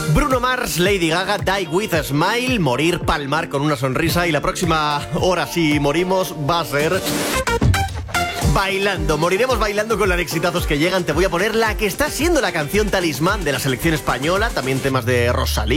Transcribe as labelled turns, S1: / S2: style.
S1: Bruno Mars, Lady Gaga, Die With a Smile, morir, palmar con una sonrisa. Y la próxima hora, si morimos, va a ser bailando. Moriremos bailando con los exitazos que llegan. Te voy a poner la que está siendo la canción talismán de la selección española. También temas de Rosalía.